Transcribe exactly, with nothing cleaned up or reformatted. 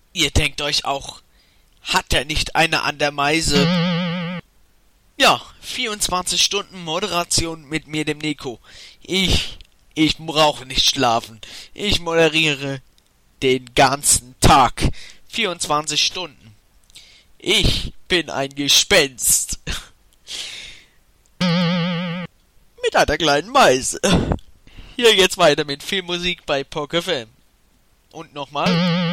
Ihr denkt euch auch, hat er nicht eine an der Meise? Ja, vierundzwanzig Stunden Moderation mit mir, dem Nico. Ich, ich brauche nicht schlafen. Ich moderiere den ganzen Tag. vierundzwanzig Stunden. Ich bin ein Gespenst. Mit einer kleinen Meise. Hier geht's weiter mit Filmmusik bei P O C F M. Und nochmal.